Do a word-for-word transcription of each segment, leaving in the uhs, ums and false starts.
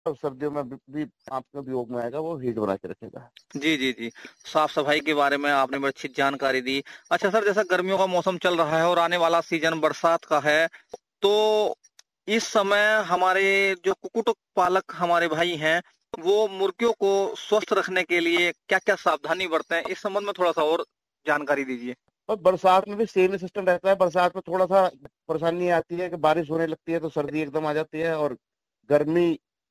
और सर्दियों में भी, भी आपका उपयोग में आएगा, वो हीट बना के रखेगा। जी जी जी। साफ सफाई के बारे में आपने बड़ी अच्छी जानकारी दी। अच्छा सर, जैसा गर्मियों का मौसम चल रहा है और आने वाला सीजन बरसात का है, तो इस समय हमारे जो कुक्कुट पालक हमारे भाई हैं, वो मुर्गियों को स्वस्थ रखने के लिए क्या क्या सावधानी बरतें, इस संबंध में थोड़ा सा और जानकारी दीजिए। और बरसात में भी सेम सिस्टम रहता है। बरसात में थोड़ा सा परेशानी आती है कि बारिश होने लगती है तो सर्दी एकदम आ जाती है, और गर्मी,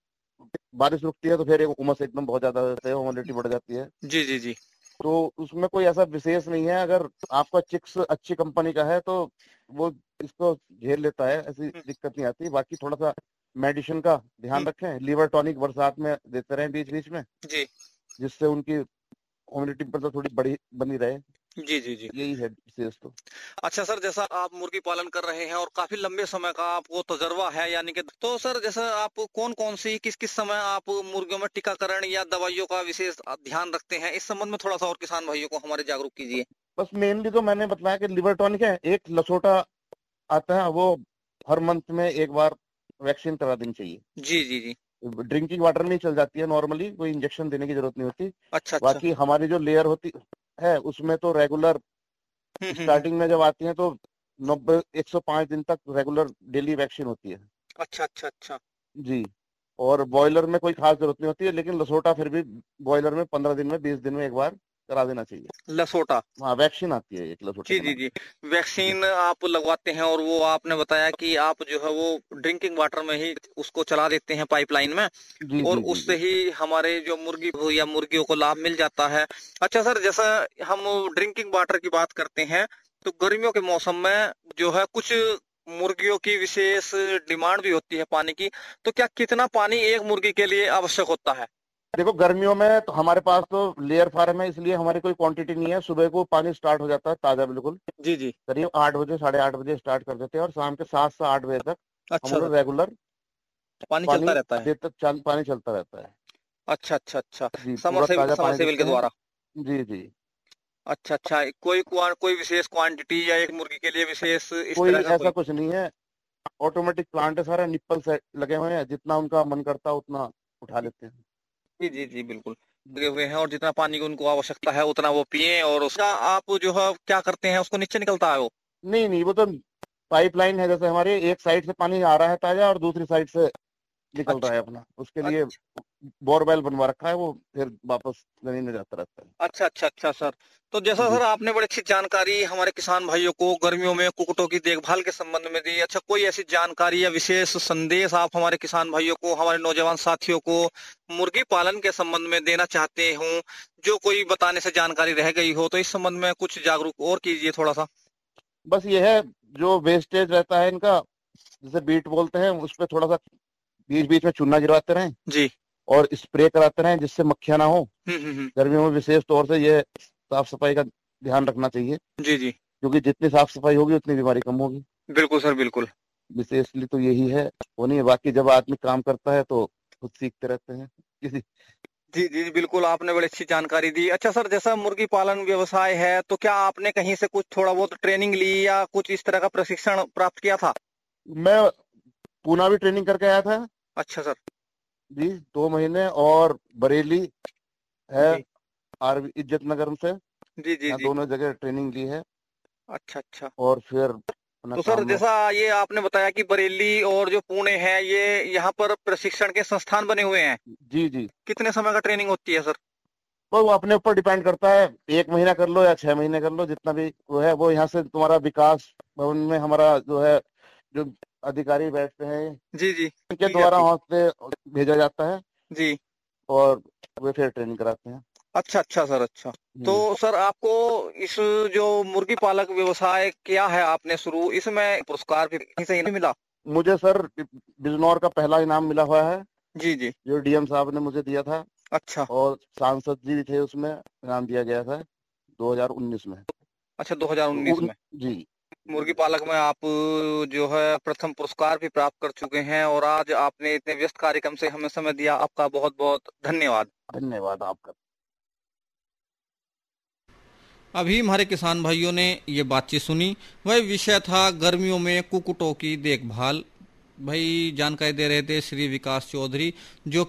बारिश रुकती है तो फिर उमस एकदम बहुत ज्यादा हो जाता है, ह्यूमिडिटी बढ़ जाती है। जी जी जी। तो उसमें कोई ऐसा विशेष नहीं है। अगर आपका चिक्स अच्छी कंपनी का है तो वो इसको झेल लेता है, ऐसी हम्म, दिक्कत नहीं आती। बाकी थोड़ा सा मेडिसिन का हम्म, ध्यान रखें, लीवर टॉनिक बरसात में देते रहें बीच बीच में, जी जिससे उनकी इम्यूनिटी पर तो थोड़ी बड़ी बनी रहे। जी जी जी। यही है विशेष तो। अच्छा सर, जैसा आप मुर्गी पालन कर रहे हैं और काफी लंबे समय का आपको तजर्बा है, यानी कि तो सर जैसा आप कौन कौन सी किस किस समय आप मुर्गियों में टीकाकरण या दवाइयों का विशेष ध्यान रखते हैं, इस संबंध में थोड़ा सा और किसान भाइयों को हमारे जागरूक कीजिए। बस मेनली तो मैंने बताया कि लिवर टॉनिक है, एक लसोटा आता है, वो हर मंथ में एक बार वैक्सीन करा देनी चाहिए। जी जी जी। ड्रिंकिंग वाटर में ही चल जाती है नॉर्मली, कोई इंजेक्शन देने की जरूरत नहीं होती। अच्छा अच्छा। बाकी हमारी जो लेयर होती है उसमें तो रेगुलर, हम्म हम्म हम्म। स्टार्टिंग में जब आती है तो नब्बे एक सौ पाँच दिन तक रेगुलर डेली वैक्सीन होती है। अच्छा अच्छा अच्छा। जी। और बॉयलर में कोई खास जरूरत नहीं होती है, लेकिन लसोटा फिर भी बॉयलर में पंद्रह दिन में बीस दिन में एक बार करा देना चाहिए। लसोटा। हाँ, वैक्सीन आती है एक लसोटे जी का जी नाम। जी। जी वैक्सीन आप लगवाते हैं और वो आपने बताया कि आप जो है वो ड्रिंकिंग वाटर में ही उसको चला देते हैं पाइपलाइन में, जी और जी जी उससे जी। ही हमारे जो मुर्गी हो या मुर्गियों को लाभ मिल जाता है। अच्छा सर, जैसा हम ड्रिंकिंग वाटर की बात करते हैं, तो गर्मियों के मौसम में जो है कुछ मुर्गियों की विशेष डिमांड भी होती है पानी की, तो क्या कितना पानी एक मुर्गी के लिए आवश्यक होता है? देखो, गर्मियों में तो हमारे पास तो लेयर फार्म है, इसलिए हमारी कोई क्वांटिटी नहीं है। सुबह को पानी स्टार्ट हो जाता है ताजा बिल्कुल, जी जी। करीब आठ बजे साढ़े आठ बजे स्टार्ट कर देते हैं, और शाम के सात से आठ बजे तक हम अच्छा सर, लोग रेगुलर पानी चलता पानी रहता है। देते, चल, पानी चलता रहता है। अच्छा अच्छा अच्छा। जी, पूरा समरसेबिल ताजा पानी समरसेबिल देते के हैं। द्वारा। जी जी। अच्छा अच्छा। कोई क्वा- कोई विशेष क्वांटिटी या एक मुर्गी के लिए विशेष इस कोई तरह का ऐसा कोई? कुछ नहीं है, ऑटोमेटिक प्लांट है सारा, निप्पल से लगे हुए हैं, जितना उनका मन करता है उतना उठा लेते हैं। जी जी जी बिल्कुल। लगे हुए हैं और जितना पानी की उनको आवश्यकता है उतना वो पिए, और उसका आप जो है क्या करते हैं, उसको नीचे निकलता है वो? नहीं नहीं, वो तो पाइपलाइन है, जैसे हमारे एक साइड से पानी आ रहा है ताजा और दूसरी साइड से निकल रहा अच्छा है अपना, उसके लिए अच्छा बोरवेल बनवा रखा है, वो फिर वापस जमीन में जाता रहता है। अच्छा अच्छा अच्छा सर। तो जैसा जी। सर आपने बड़ी अच्छी जानकारी हमारे किसान भाइयों को गर्मियों में कुक्कुटों की देखभाल के संबंध में दी। अच्छा, कोई ऐसी जानकारी या विशेष संदेश आप हमारे किसान भाइयों को, हमारे नौजवान साथियों को मुर्गी पालन के संबंध में देना चाहते हो, जो कोई बताने से जानकारी रह गई हो, तो इस संबंध में कुछ जागरूक और कीजिए थोड़ा सा। बस ये है, जो वेस्टेज रहता है इनका, जैसे बीट बोलते हैं, उस पर थोड़ा सा बीच बीच में चूना गिरवाते रहें, जी। और स्प्रे कराते रहें जिससे मक्खियां ना हो। हम्म हम्म हम्म। गर्मियों में विशेष तौर से ये साफ सफाई का ध्यान रखना चाहिए, जी जी क्योंकि जितनी साफ सफाई होगी उतनी बीमारी कम होगी। बिल्कुल सर बिल्कुल। विशेषली तो यही है, वो नहीं है। बाकी जब आदमी काम करता है तो खुद सीखते रहते हैं किसी। जी जी बिल्कुल, आपने बड़ी अच्छी जानकारी दी। अच्छा सर, जैसा मुर्गी पालन व्यवसाय है, तो क्या आपने कहीं से कुछ थोड़ा बहुत ट्रेनिंग ली या कुछ इस तरह का प्रशिक्षण प्राप्त किया था? मैं पूना भी ट्रेनिंग करके आया था। अच्छा सर। जी, दो महीने। और बरेली है, जी आर इज्जत नगर से, जी जी यहाँ जी। दोनों जगह ट्रेनिंग ली है। अच्छा अच्छा। और फिर अपना तो सर काम में। जैसा ये आपने बताया कि बरेली और जो पुणे है, ये यहाँ पर प्रशिक्षण के संस्थान बने हुए हैं, जी जी। कितने समय का ट्रेनिंग होती है सर? तो वो अपने ऊपर डिपेंड करता है, एक महीना कर लो या छह महीने कर लो, जितना भी वो है। वो यहाँ से तुम्हारा विकास भवन में हमारा जो है, जो अधिकारी बैठते हैं, जी जी। उनके द्वारा पीआरटी। वहाँ से भेजा जाता है, जी। और वे फिर ट्रेनिंग कराते हैं। अच्छा अच्छा सर, अच्छा। तो हम्म। सर आपको इस जो मुर्गी पालक व्यवसाय किया है आपने शुरू, इसमें पुरस्कार भी कहीं से ही नहीं मिला? मुझे सर बिजनौर का पहला इनाम मिला हुआ है, जी जी। जो डीएम साहब ने मुझे दिया था। अच्छा और सांसद जी भी थे, उसमें इनाम दिया गया था दो हज़ार उन्नीस में। अच्छा। तो दो हज़ार उन्नीस उन, में जी। मुर्गी पालक में आप जो है प्रथम पुरस्कार भी प्राप्त कर चुके हैं, और आज आपने इतने व्यस्त कार्यक्रम से हमें समय दिया, आपका बहुत बहुत धन्यवाद। धन्यवाद आपका। अभी हमारे किसान भाइयों ने ये बातचीत सुनी, वह विषय था गर्मियों में कुक्कुटों की देखभाल। भाई जानकारी दे रहे थे श्री विकास चौधरी, जो